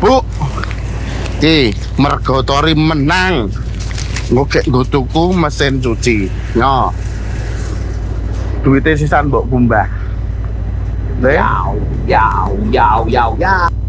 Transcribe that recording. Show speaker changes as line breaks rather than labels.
Bu, mergo Tori menang. Ngokek nggo tuku mesin cuci. Yo. Duitnya sisan mbok kumbah.
Yau, yau, yau, yau, yau.